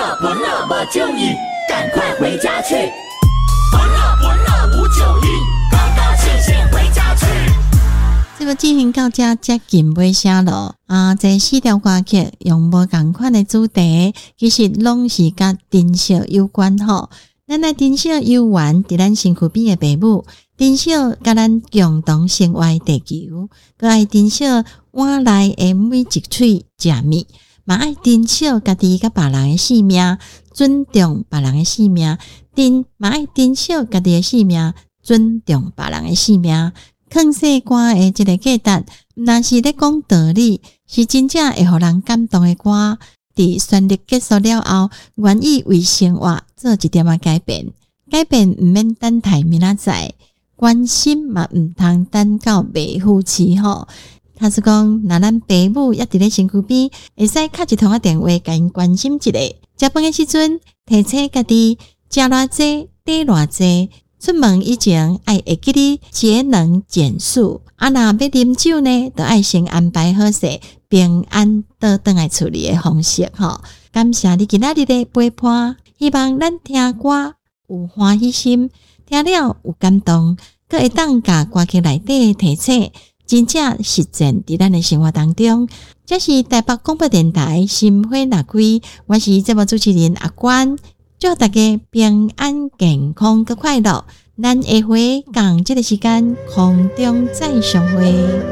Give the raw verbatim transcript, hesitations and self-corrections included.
热不热没酒意，赶快回家去。不热不热无酒意，高高兴兴回家去。 这个进行到这接近尾声了啊！这四条歌曲用无同款的主题，其实拢是甲珍惜有关吼。咱来珍惜有缘伫咱身躯边的爸母，珍惜甲咱共同生活的地球，佮爱珍惜碗内的每一喙食米，嘛爱珍惜家己甲别人的性命，尊重别人的性命，珍嘛爱珍惜家己的性命，尊重别人的性命。抗世歌的这个价值，若是咧讲道理，是真正会互人感动的歌。伫旋律结束了后，愿意为生活做一点仔改变。改变毋免等待明仔载，关心嘛毋通等到袂付起吼。他是讲，若咱爸母也伫咧身躯边，会使敲一通仔电话，甲因关心一下。食饭的时阵，提醒家己食偌济，滴偌济。出门以前，爱会记你节能减速。啊，若要啉酒呢，就爱先安排好势，平安倒转来处理的方式吼。感谢你今仔日的陪伴，希望咱听歌有欢喜心，听了有感动，佮会当甲歌曲内底提醒，真正实践伫咱的生活当中。这是台北广播电台心花怒开，我是节目主持人阿关。祝大家平安健康佮快乐，咱下回共这个时间空中再相会。